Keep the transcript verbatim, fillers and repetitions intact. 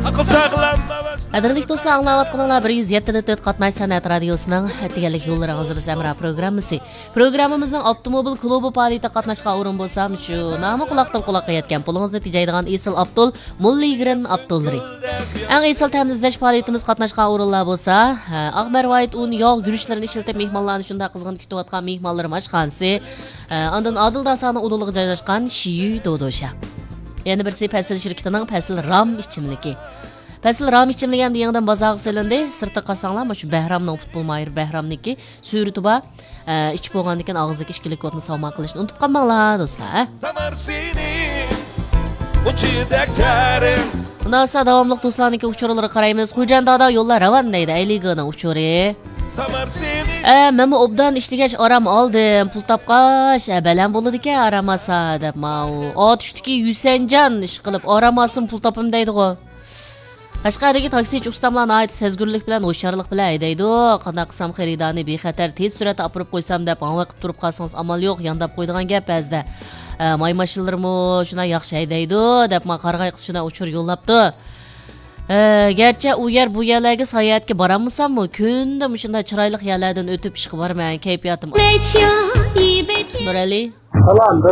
Qadrli do'stlar, anglayotganlar bir yuz yetti nuqta to'rt Qatnay san'at radiosining deganlik yo'llaringiz Zamra programmasi. Programmamizning avtomobil klubi faoliyatida qatnashgan o'rin bo'lsam, shu nomi quloqdan quloqqa yetgan pulingizni tejaydigan Esil Abdul Mulligren Abdullari. Eng esil ta'minlash faoliyatimiz qatnashgan o'rinlar bo'lsa, Aqbarvayt un yog' guruchlarini ishlatib mehmonlarni shunda qizg'in kutayotgan mehmonlar mashxonasi, ondan Adil Dasani uduligi joylashgan Shiyu Dodosha. Yana birisi Fasil shirkatining Fasil Ram ichimligi. Fasil Ram ichimligan degandan bozorga selindi. Sirtda qarasanglar, mana shu Bahramning futbol mayir Bahramniki surati bor. Ichib bo'lgandan keyin og'zidagi ishkilik o'tni savmo qilishni unutib qolmanglar do'stlar. Bundan sonra davamlı do'stlarniki uchurlari qaraymiz. Xo'jandada yo'llar ravan deydi. Ayligini uchuri. E, men obdan ishlagach oram oldim. Pul topqash, balan bo'ladi-ku aramasa deb mau. Ot tushdiki Yusanjon ish qilib aramasin pul topim deydi-ku. Qashqardagi taksichi ustamlarning ayt sezgurlik bilan o'sharlik bilan haydaydi. Qanday qilsam xaridorni bexatar tez suratda olib qo'ysam deb vaqt turib qolsangiz amal yo'q, yandab qo'ydigan gap bazda. May mashinlarmi shuna yaxshi haydaydi deb men qarg'ay qiz shuna uchur yo'llabdi. Gerçi u yer bu yerlarga sayohatga borammisanmi? Kunda shunday chiroyli yerlardan o'tib chiqib borman, kayfiyatim. Nurali? Salom.